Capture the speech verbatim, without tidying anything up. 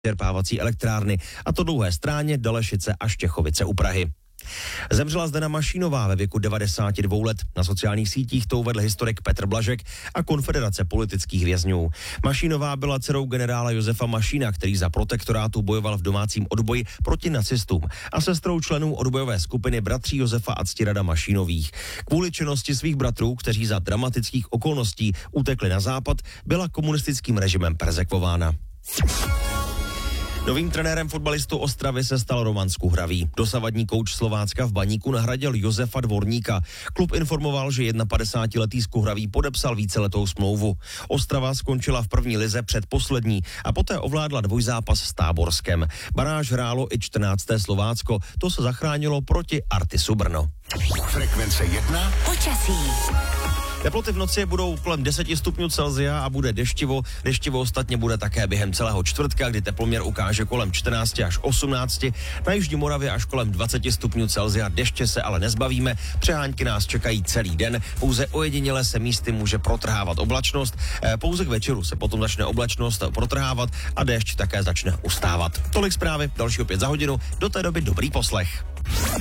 čerpávací elektrárny, a to Dlouhé Stráně, Dalešice a Štěchovice u Prahy. Zemřela Zdena Mašínová ve věku devadesáti dvou let. Na sociálních sítích to uvedl historik Petr Blažek a Konfederace politických vězňů. Mašínová byla dcerou generála Josefa Mašína, který za protektorátu bojoval v domácím odboji proti nacistům, a sestrou členů odbojové skupiny bratří Josefa a Ctirada Mašínových. Kvůli činnosti svých bratrů, kteří za dramatických okolností utekli na západ, byla komunistickým režimem perzekvována. Novým trenérem fotbalistů Ostravy se stal Roman Skuhravý. Dosavadní kouč Slovácka v Baníku nahradil Josefa Dvorníka. Klub informoval, že padesátiletý Skuhravý podepsal víceletou smlouvu. Ostrava skončila v první lize předposlední a poté ovládla dvojzápas s Táborskem. Baráž hrálo i čtrnácté Slovácko, to se zachránilo proti Artisu Brno. Frekvence jedna. Počasí. Teploty v noci budou kolem deseti stupňů Celsia a bude deštivo. Deštivo ostatně bude také během celého čtvrtka, kdy teploměr ukáže kolem čtrnácti až osmnácti. Na jižní Moravě až kolem dvaceti stupňů Celsia. Deště se ale nezbavíme. Přehánky nás čekají celý den. Pouze ojediněle se místy může protrhávat oblačnost. Pouze k večeru se potom začne oblačnost protrhávat a déšť také začne ustávat. Tolik zprávy, další opět za hodinu. Do té doby dobrý poslech.